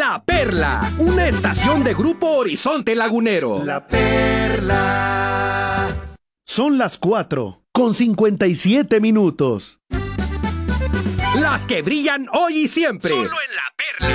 La Perla, una estación de Grupo Horizonte Lagunero. La Perla. Son las 4:57. Las que brillan hoy y siempre. Solo en La Perla.